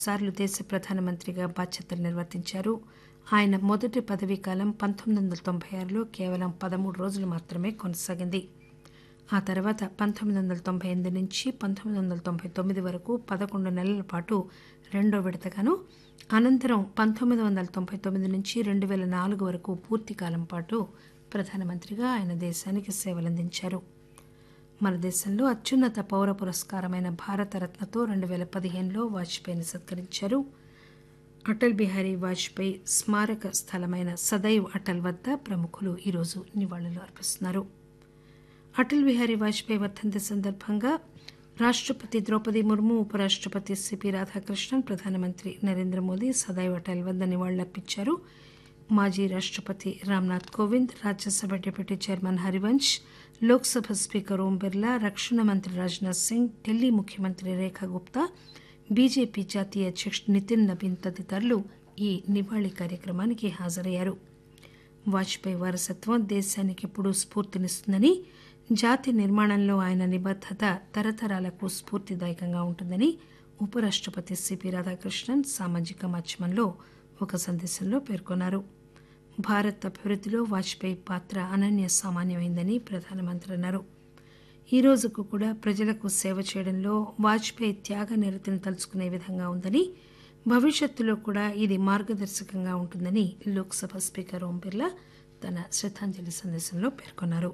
సార్లు దేశ ప్రధానమంత్రిగా బాధ్యతలు నిర్వర్తించారు. ఆయన మొదటి పదవీకాలం 1996లో కేవలం 13 రోజులు మాత్రమే కొనసాగింది. ఆ తర్వాత 1998 నుంచి 1999 వరకు 11 నెలల పాటు రెండో విడతగాను, అనంతరం 1999 నుంచి 2004 వరకు పూర్తికాలం పాటు ప్రధానమంత్రిగా ఆయన దేశానికి సేవలందించారు. మన దేశంలో అత్యున్నత పౌర పురస్కారమైన భారతరత్నతో 2015లో వాజ్పేయిని సత్కరించారు. అటల్ బిహారీ వాజ్పేయి స్మారక స్థలమైన సదైవ్ అటల్ వద్ద ప్రముఖులు ఈరోజు నివాళులు అర్పిస్తున్నారు. అటల్ బిహారీ వాజ్పేయి వర్ధంతి సందర్భంగా రాష్టపతి ద్రౌపది ముర్ము, ఉపరాష్టపతి సిపి రాధాకృష్ణన్, ప్రధానమంత్రి నరేంద్ర మోదీ సదైవ్ అటల్ వద్ద నివాళులర్పించారు. మాజీ రాష్టపతి Ramnath Kovind, Rajya Sabha deputy chairman Harivansh, Lok Sabha speaker Om Birla, రక్షణ మంత్రి రాజ్నాథ్ సింగ్, ఢిల్లీ ముఖ్యమంత్రి రేఖా గుప్తా, బీజేపీ జాతీయ అధ్యకుడు నితిన్ నబీన్ తదితరులు ఈ నివాళి కార్యక్రమానికి హాజరయ్యారు. వాజ్పేయి వారసత్వం దేశానికి ఎప్పుడూ స్ఫూర్తినిస్తుందని, జాతి నిర్మాణంలో ఆయన నిబద్దత తరతరాలకు స్ఫూర్తిదాయకంగా ఉంటుందని ఉపరాష్టపతి సిపి రాధాకృష్ణన్ సామాజిక మాధ్యమంలో ఒక సందేశంలో పేర్కొన్నారు. భారత్ అభివృద్దిలో వాజ్పేయి పాత్ర అనన్య సామాన్యమైందని ప్రధానమంత్రి అన్నారు. ఈ రోజుకు కూడా ప్రజలకు సేవ చేయడంలో వాజ్పేయి త్యాగ నిరతిని తలుచుకునే విధంగా ఉందని, భవిష్యత్తులో కూడా ఇది మార్గదర్శకంగా ఉంటుందని లోక్సభ స్పీకర్ ఓం బిర్లా తన శ్రద్దాంజలి సందేశంలో పేర్కొన్నారు.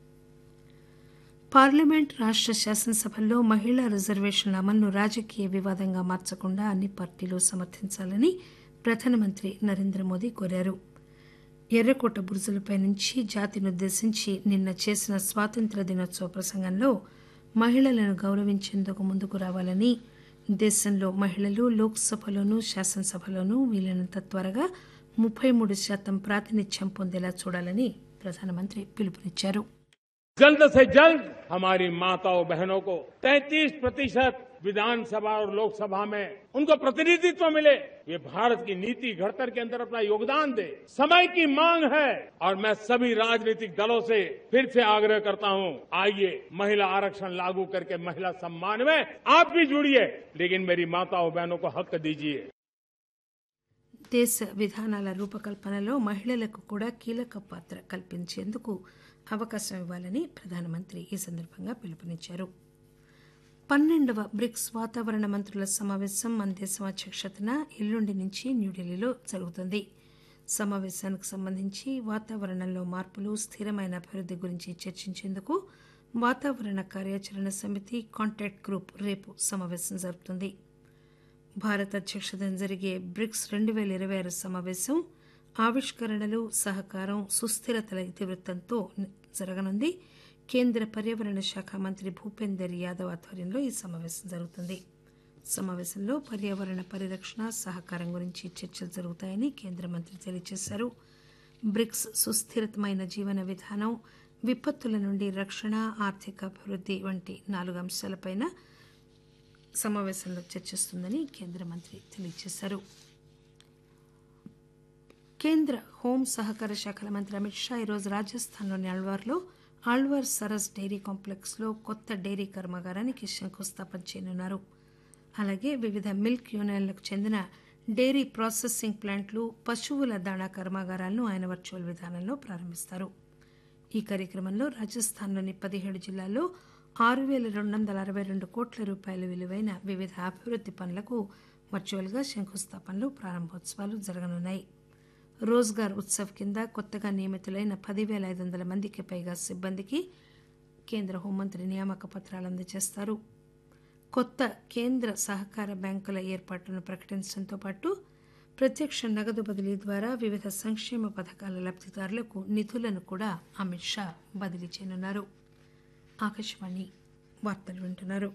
పార్లమెంట్, రాష్ట శాసనసభల్లో మహిళా రిజర్వేషన్ల అమలును రాజకీయ వివాదంగా మార్చకుండా అన్ని పార్టీలు సమర్థించాలని ప్రధానమంత్రి నరేంద్ర మోదీ కోరారు. ఎర్రకోట బురుజులపై నుంచి జాతినుద్దేశించి నిన్న చేసిన స్వాతంత్ర్య దినోత్సవ ప్రసంగంలో మహిళలను గౌరవించేందుకు ముందుకు రావాలని, దేశంలో మహిళలు లోక్సభలోనూ శాసనసభలోనూ వీలైనంత త్వరగా 33% ప్రాతినిధ్యం పొందేలా చూడాలని ప్రధానమంత్రి పిలుపునిచ్చారు. जल्द से जल्द हमारी माताओं बहनों को 33% विधानसभा और लोकसभा में उनको प्रतिनिधित्व मिले, ये भारत की नीति घड़तर के अंदर अपना योगदान दे, समय की मांग है। और मैं सभी राजनीतिक दलों से फिर से आग्रह करता हूं, आइए महिला आरक्षण लागू करके महिला सम्मान में आप भी जुड़िए, लेकिन मेरी माताओं बहनों को हक दीजिए. దేశ విధానాల రూపకల్పనలో మహిళలకు కూడా కీలక పాత్ర కల్పించేందుకు అవకాశం ఇవ్వాలని ప్రధానమంత్రి ఈ సందర్భంగా పిలుపునిచ్చారు. 12వ బ్రిక్స్ వాతావరణ మంత్రుల సమావేశం మన దేశం అధ్యక్షతన ఎల్లుండి నుంచి న్యూఢిల్లీలో జరుగుతుంది. సమావేశానికి సంబంధించి వాతావరణంలో మార్పులు, స్థిరమైన అభివృద్ది గురించి చర్చించేందుకు వాతావరణ కార్యాచరణ సమితి కాంటాక్ట్ గ్రూప్ రేపు సమావేశం జరుపుతుంది. భారత్ అధ్యక్షతన జరిగే బ్రిక్స్ 2026 సమావేశం ఆవిష్కరణలు, సహకారం, సుస్థిరతల ఇతివృత్తంతో జరగనుంది. కేంద్ర పర్యావరణ శాఖ మంత్రి భూపేందర్ యాదవ్ ఆధ్వర్యంలో ఈ సమావేశం జరుగుతుంది. సమావేశంలో పర్యావరణ పరిరక్షణ, సహకారం గురించి చర్చలు జరుగుతాయని కేంద్ర మంత్రి తెలియజేశారు. బ్రిక్స్ సుస్థిరమైన జీవన విధానం, విపత్తుల నుండి రక్షణ, ఆర్థిక అభివృద్ది వంటి 4 అంశాలపై సమావేశంలో చర్చిస్తుందని కేంద్ర మంత్రి తెలియజేశారు. కేంద్ర హోం, సహకార శాఖల మంత్రి అమిత్ షా ఈరోజు రాజస్థాన్లోని అల్వార్లో ఆళ్వార్ సరస్ డైరీ కాంప్లెక్స్లో కొత్త డైరీ కర్మాగారానికి శంకుస్థాపన చేయనున్నారు. అలాగే వివిధ మిల్క్ యూనియన్లకు చెందిన డైరీ ప్రాసెసింగ్ ప్లాంట్లు, పశువుల దాణా కర్మాగారాలను ఆయన వర్చువల్ విధానంలో ప్రారంభిస్తారు. ఈ కార్యక్రమంలో రాజస్థాన్లోని 17 జిల్లాల్లో 6,262 కోట్ల రూపాయల విలువైన వివిధ అభివృద్ది పనులకు వర్చువల్గా శంకుస్థాపనలు, ప్రారంభోత్సవాలు జరగనున్నాయి. రోజ్గార్ ఉత్సవ్ కింద కొత్తగా నియమితులైన 10,500 మందికి పైగా సిబ్బందికి కేంద్ర హోంమంత్రి నియామక పత్రాలు అందజేస్తారు. కొత్త కేంద్ర సహకార బ్యాంకుల ఏర్పాటును ప్రకటించడంతో పాటు ప్రత్యక్ష నగదు బదిలీ ద్వారా వివిధ సంక్షేమ పథకాల లబ్దిదారులకు నిధులను కూడా అమిత్ షా బదిలీ చేయనున్నారు. ఆకాశవాణి వార్తలు వింటున్నారు.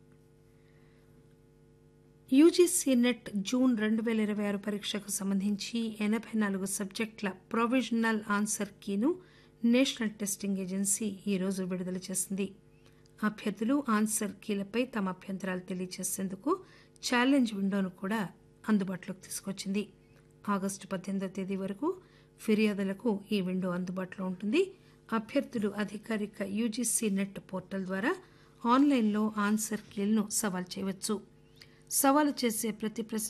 యూజీసీ నెట్ జూన్ 2026 పరీక్షకు సంబంధించి 84 సబ్జెక్టుల provisional answer కీను national testing agency ఈరోజు విడుదల చేసింది. అభ్యర్థులు ఆన్సర్ కీలపై తమ అభ్యంతరాలు తెలియజేసేందుకు ఛాలెంజ్ విండోను కూడా అందుబాటులోకి తీసుకొచ్చింది. ఆగస్టు 18వ తేదీ వరకు ఫిర్యాదులకు ఈ విండో అందుబాటులో ఉంటుంది. అభ్యర్థులు అధికారిక యూజీసీ నెట్ పోర్టల్ ద్వారా ఆన్లైన్లో ఆన్సర్ కీలను సవాల్ చేయవచ్చు. సవాలు చేసే ప్రతి ప్రశ్న